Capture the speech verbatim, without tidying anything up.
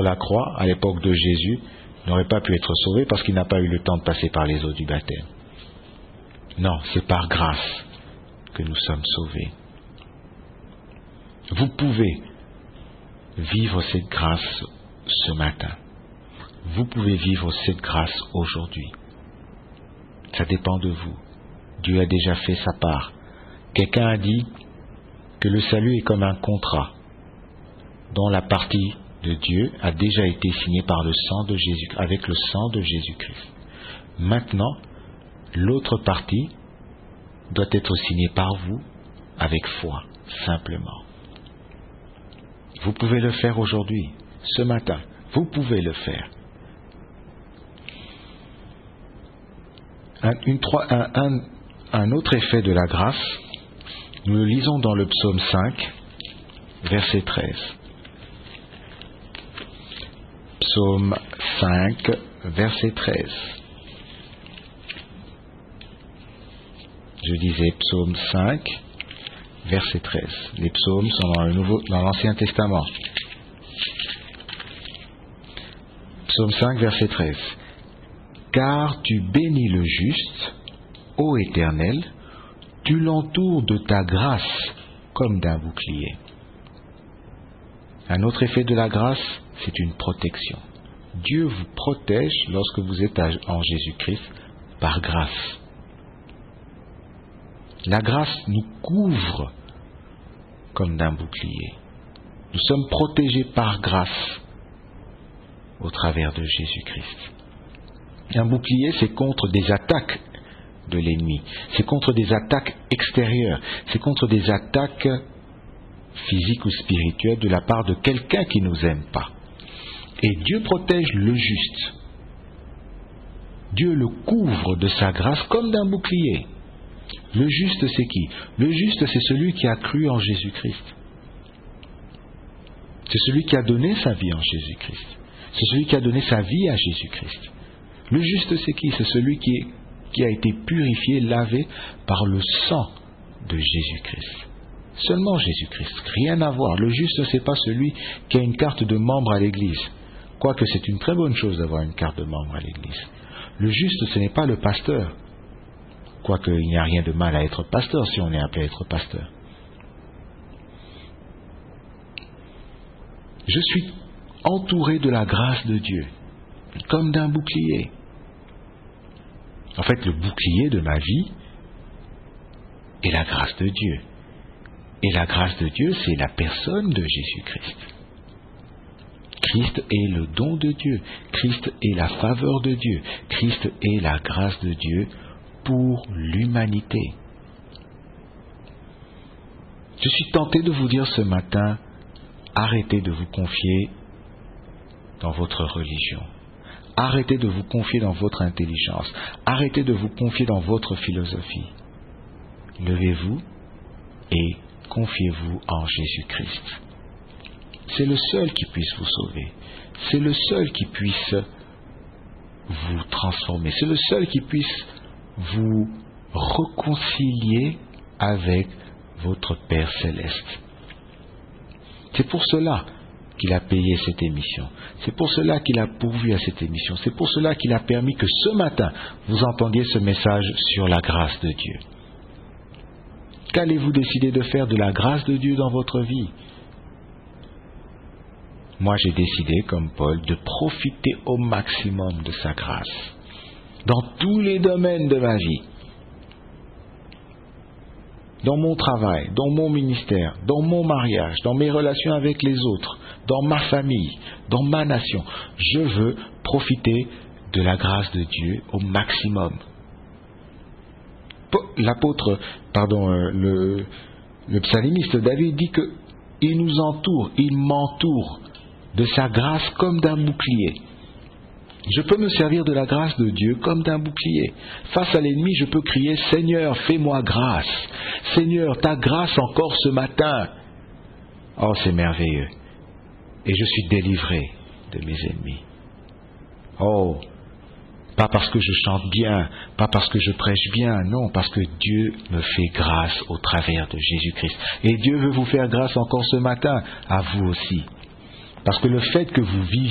sur la croix, à l'époque de Jésus, n'aurait pas pu être sauvé parce qu'il n'a pas eu le temps de passer par les eaux du baptême. Non, c'est par grâce que nous sommes sauvés. Vous pouvez vivre cette grâce ce matin. Vous pouvez vivre cette grâce aujourd'hui. Ça dépend de vous. Dieu a déjà fait sa part. Quelqu'un a dit que le salut est comme un contrat dont la partie de Dieu a déjà été signée par le sang de Jésus, avec le sang de Jésus-Christ. Maintenant, l'autre partie doit être signée par vous avec foi, simplement. Vous pouvez le faire aujourd'hui, ce matin. Vous pouvez le faire. Un, une, un, un, un autre effet de la grâce, nous le lisons dans le psaume cinq, verset treize. Psaume cinq, verset treize. Je disais psaume cinq, verset treize. Les psaumes sont dans, le Nouveau, dans l'Ancien Testament. Psaume cinq, verset treize. Car tu bénis le juste, ô Éternel, tu l'entoures de ta grâce comme d'un bouclier. Un autre effet de la grâce, c'est une protection. Dieu vous protège lorsque vous êtes en Jésus-Christ par grâce. La grâce nous couvre comme d'un bouclier. Nous sommes protégés par grâce au travers de Jésus-Christ. Un bouclier, c'est contre des attaques de l'ennemi. C'est contre des attaques extérieures. C'est contre des attaques physiques ou spirituelles de la part de quelqu'un qui ne nous aime pas. Et Dieu protège le juste. Dieu le couvre de sa grâce comme d'un bouclier. Le juste, c'est qui? Le juste, c'est celui qui a cru en Jésus-Christ. C'est celui qui a donné sa vie en Jésus-Christ. C'est celui qui a donné sa vie à Jésus-Christ. Le juste, c'est qui? C'est celui qui, est, qui a été purifié, lavé par le sang de Jésus-Christ. Seulement Jésus-Christ, rien à voir. Le juste, ce n'est pas celui qui a une carte de membre à l'Église. Quoique c'est une très bonne chose d'avoir une carte de membre à l'Église. Le juste, ce n'est pas le pasteur. Quoique il n'y a rien de mal à être pasteur si on est appelé à être pasteur. Je suis entouré de la grâce de Dieu, comme d'un bouclier. En fait, le bouclier de ma vie est la grâce de Dieu. Et la grâce de Dieu, c'est la personne de Jésus-Christ. Christ est le don de Dieu. Christ est la faveur de Dieu. Christ est la grâce de Dieu pour l'humanité. Je suis tenté de vous dire ce matin, arrêtez de vous confier dans votre religion. Arrêtez de vous confier dans votre intelligence. Arrêtez de vous confier dans votre philosophie. Levez-vous et confiez-vous en Jésus-Christ. C'est le seul qui puisse vous sauver. C'est le seul qui puisse vous transformer. C'est le seul qui puisse vous réconcilier avec votre Père Céleste. C'est pour cela qu'il a payé cette émission. C'est pour cela qu'il a pourvu à cette émission. C'est pour cela qu'il a permis que ce matin, vous entendiez ce message sur la grâce de Dieu. Qu'allez-vous décider de faire de la grâce de Dieu dans votre vie? Moi, j'ai décidé, comme Paul, de profiter au maximum de sa grâce, dans tous les domaines de ma vie, dans mon travail, dans mon ministère, dans mon mariage, dans mes relations avec les autres, dans ma famille, dans ma nation. Je veux profiter de la grâce de Dieu au maximum. L'apôtre, pardon, le, le psalmiste David dit que il nous entoure, il m'entoure de sa grâce comme d'un bouclier. Je peux me servir de la grâce de Dieu comme d'un bouclier. Face à l'ennemi, je peux crier « Seigneur, fais-moi grâce. Seigneur, ta grâce encore ce matin. » Oh, c'est merveilleux. Et je suis délivré de mes ennemis. Oh, pas parce que je chante bien, pas parce que je prêche bien, non, parce que Dieu me fait grâce au travers de Jésus-Christ. Et Dieu veut vous faire grâce encore ce matin, à vous aussi. Parce que le fait que vous viviez